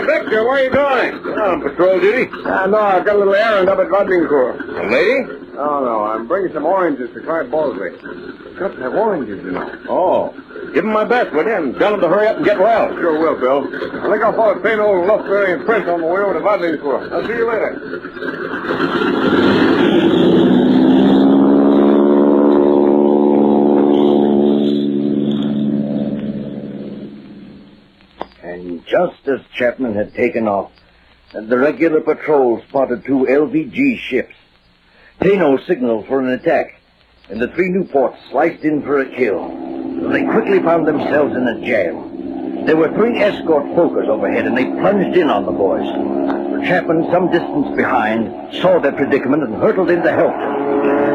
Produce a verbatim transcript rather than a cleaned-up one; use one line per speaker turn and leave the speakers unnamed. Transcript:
Victor, where are you going? You're not on patrol duty.
Uh, no, I've got a little errand up at Wadlingcourt.
A lady?
Oh, no, I'm bringing some oranges to Clyde Balsley. Got to have oranges, you know.
Oh. Give him my best, will you? And tell him to hurry up and get well.
Sure will, Bill. I think I'll follow Saint Old Loughbury and Prince on the way over to Wadlingcourt. I'll see you later.
And just as Chapman had taken off, the regular patrol spotted two L V G ships. Tano signaled for an attack, and the three Newports sliced in for a kill. They quickly found themselves in a jam. There were three escort Fokkers overhead, and they plunged in on the boys. Chapman, some distance behind, saw their predicament and hurtled in to help them.